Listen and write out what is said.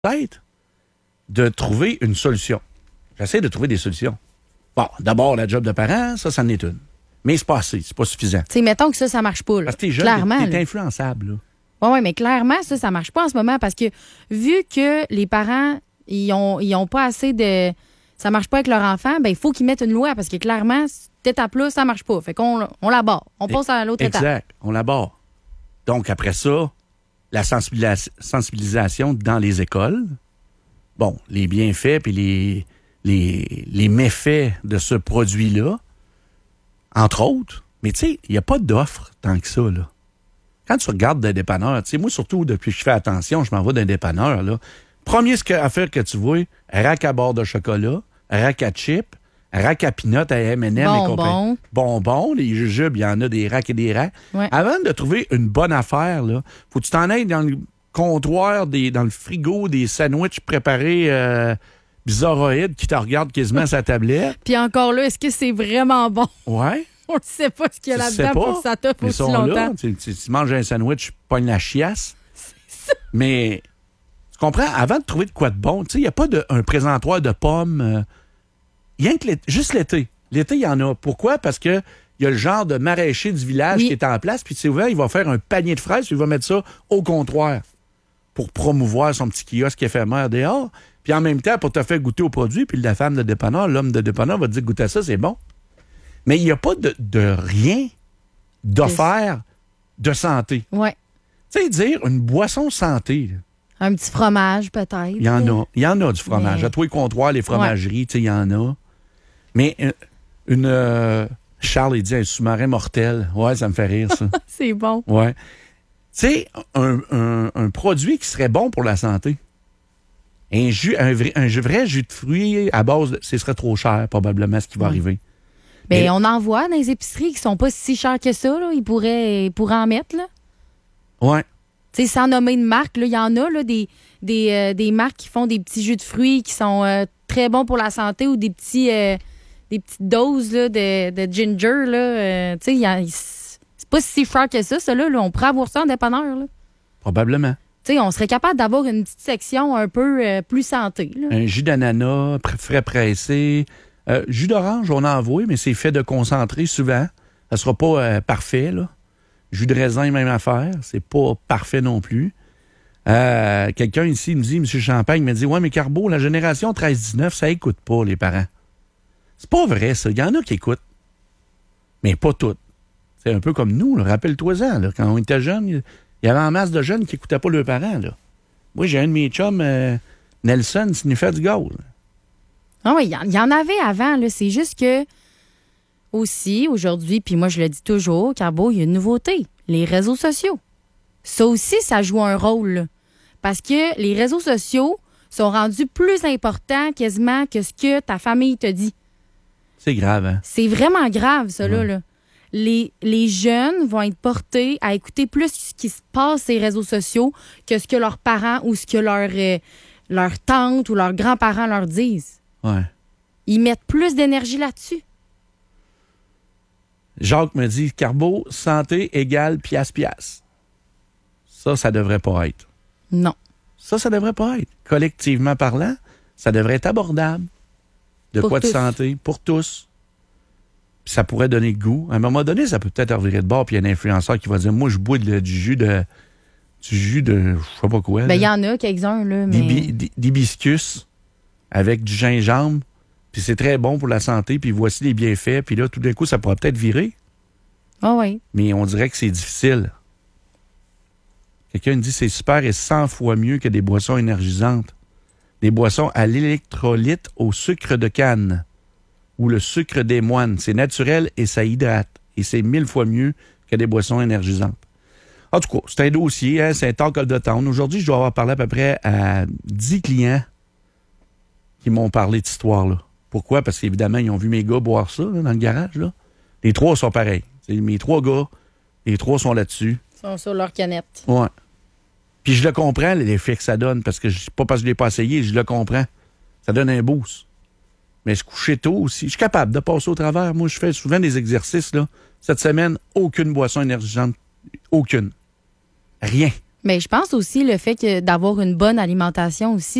peut-être de trouver une solution. J'essaie de trouver des solutions. Bon, d'abord, la job de parent, ça en est une. Mais c'est pas assez, c'est pas suffisant. Tu sais, mettons que ça marche pas. Là. Parce que t'es jeune, clairement, t'es influençable. Oui, mais clairement, ça marche pas en ce moment parce que vu que les parents, ils ont pas assez de... Ça marche pas avec leur enfant, ben il faut qu'ils mettent une loi parce que clairement, cette étape-là, ça marche pas. Fait qu'on la barre. On passe à l'autre étape. Exact, on la barre. Donc, après ça, la sensibilisation dans les écoles. Bon, les bienfaits puis les méfaits de ce produit-là, entre autres. Mais tu sais, il n'y a pas d'offre tant que ça, là. Quand tu regardes des dépanneurs, tu sais, moi, surtout, depuis que je fais attention, je m'en vais d'un dépanneur, là. Premier affaire que tu vois, rack à barre de chocolat, rack à chips, rack à peanuts, à M&M et compagnie. Bonbons, les jujubes, il y en a des racks et des racks. Ouais. Avant de trouver une bonne affaire, là, faut que tu t'en ailles dans le comptoir, dans le frigo, des sandwichs préparés bizarroïdes qui te regardent quasiment sa tablette. Puis encore là, est-ce que c'est vraiment bon? Ouais. On ne sait pas ce qu'il y a là-dedans pour que ça t'offre aussi longtemps. Là, tu manges un sandwich, tu pognes la chiasse. C'est ça. Mais, tu comprends, avant de trouver de quoi de bon, tu sais, il n'y a pas un présentoir de pommes. Rien que juste l'été. L'été, il y en a. Pourquoi? Parce que il y a le genre de maraîcher du village qui est en place, puis tu sais, ouvert, il va faire un panier de fraises, puis il va mettre ça au comptoir pour promouvoir son petit kiosque éphémère dehors. Puis en même temps, pour te faire goûter au produit, puis la femme de dépanneur, l'homme de dépanneur va te dire, goûte à ça, c'est bon. Mais il n'y a pas de rien d'offert de santé. Ouais. Tu sais, dire une boisson santé. Là. Un petit fromage, peut-être. Il y en a. Il y en a du fromage. Mais... À tous les comptoirs, les fromageries, tu sais, il y en a. Mais Charles, il dit un sous-marin mortel. Ouais, ça me fait rire, ça. C'est bon. Ouais. Tu sais, un produit qui serait bon pour la santé. Un vrai jus de fruits à base de... Ce serait trop cher, probablement, ce qui va arriver. Mais on en voit dans les épiceries qui sont pas si chers que ça. Là. Ils pourraient en mettre. Là. Ouais. Tu sais, sans nommer de marque, il y en a là, des marques qui font des petits jus de fruits qui sont très bons pour la santé ou des petites doses là, de ginger. Là, tu sais, c'est pas si cher que ça là. On pourrait avoir ça en dépanneur. Là. Probablement. Tu sais, on serait capable d'avoir une petite section un peu plus santé. Là. Un jus d'ananas, frais pressé. Jus d'orange, on en voit, mais c'est fait de concentré souvent. Ça sera pas parfait, là. Jus de raisin, même affaire. C'est pas parfait non plus. Quelqu'un ici me dit, M. Champagne me dit, ouais, mais Carbo, la génération 13-19, ça écoute pas, les parents. C'est pas vrai, ça. Il y en a qui écoutent. Mais pas toutes. C'est un peu comme nous, là. Rappelle-toi-en, là. Quand on était jeunes, il y avait en masse de jeunes qui écoutaient pas leurs parents, là. Moi, j'ai un de mes chums, Nelson, sniffait du gaz. Ah oui, il y en avait avant. Là. C'est juste que, aussi, aujourd'hui, puis moi, je le dis toujours, Carbo, il y a une nouveauté. Les réseaux sociaux. Ça aussi, ça joue un rôle. Là. Parce que les réseaux sociaux sont rendus plus importants quasiment que ce que ta famille te dit. C'est grave, hein? C'est vraiment grave, ça, là. Les jeunes vont être portés à écouter plus ce qui se passe sur les réseaux sociaux que ce que leurs parents ou ce que leur tante ou leurs grands-parents leur disent. Ouais. Ils mettent plus d'énergie là-dessus. Jacques me dit, Carbo, santé égale piastre. Ça devrait pas être. Non. Ça devrait pas être. Collectivement parlant, ça devrait être abordable. De quoi de santé pour tous. Puis ça pourrait donner goût. À un moment donné, ça peut peut-être revirer de bord, puis il y a un influenceur qui va dire, moi, je bois du jus de je sais pas quoi. Ben, il y en a quelques-uns, là, mais... D'hibiscus avec du gingembre, puis c'est très bon pour la santé, puis voici les bienfaits, puis là, tout d'un coup, ça pourrait peut-être virer. Ah oui. Mais on dirait que c'est difficile. Quelqu'un me dit c'est super et 100 fois mieux que des boissons énergisantes. Des boissons à l'électrolyte au sucre de canne ou le sucre des moines. C'est naturel et ça hydrate. Et c'est 1000 fois mieux que des boissons énergisantes. En tout cas, c'est un dossier, hein, c'est un talk de town. Aujourd'hui, je dois avoir parlé à peu près à 10 clients qui m'ont parlé de cette histoire-là. Pourquoi? Parce qu'évidemment, ils ont vu mes gars boire ça là, dans le garage. Là. Les 3 sont pareils. C'est mes 3 gars, les 3 sont là-dessus. Ils sont sur leur canette. Ouais. Puis je le comprends, l'effet que ça donne, parce que pas parce que je ne l'ai pas essayé, je le comprends. Ça donne un boost. Mais se coucher tôt aussi, je suis capable de passer au travers. Moi, je fais souvent des exercices. Là. Cette semaine, aucune boisson énergisante. Aucune. Rien. Mais je pense aussi le fait que d'avoir une bonne alimentation aussi,